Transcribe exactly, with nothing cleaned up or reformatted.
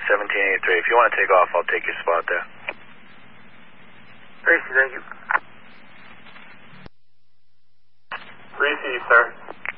seventeen eighty-three. If you want to take off, I'll take your spot there. Tracy, thank you. three C, sir.